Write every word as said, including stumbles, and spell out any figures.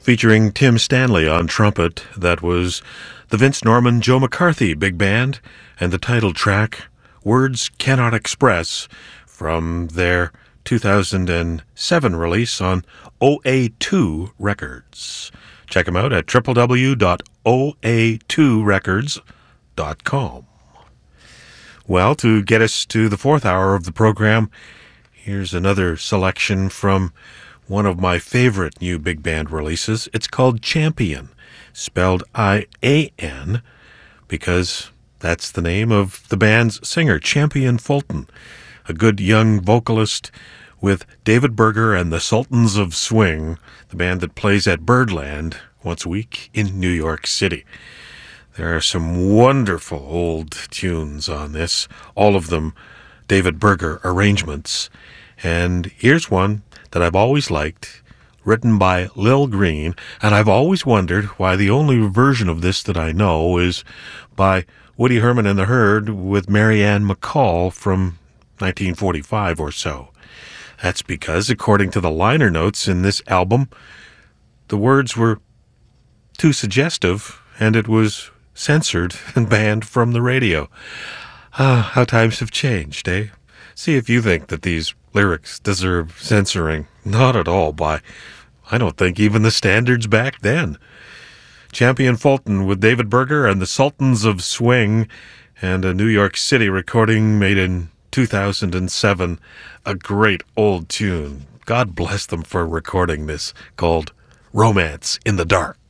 featuring Tim Stanley on trumpet. That was the Vince Norman Joe McCarthy Big Band, and the title track, Words Cannot Express, from their two thousand seven release on O A two Records. Check them out at w w w dot o a two records dot com. Well, to get us to the fourth hour of the program, here's another selection from one of my favorite new big band releases. It's called Champion, spelled I A N, because that's the name of the band's singer, Champion Fulton, a good young vocalist with David Berger and the Sultans of Swing, the band that plays at Birdland once a week in New York City. There are some wonderful old tunes on this, all of them David Berger arrangements. And here's one that I've always liked, written by Lil Green, and I've always wondered why the only version of this that I know is by Woody Herman and the Herd with Mary Ann McCall from nineteen forty-five or so. That's because, according to the liner notes in this album, the words were too suggestive, and it was censored and banned from the radio. Ah, how times have changed, eh? See if you think that these lyrics deserve censoring. Not at all, by, I don't think, even the standards back then. Champion Fulton with David Berger and the Sultans of Swing, and a New York City recording made in two thousand seven, a great old tune. God bless them for recording this, called Romance in the Dark.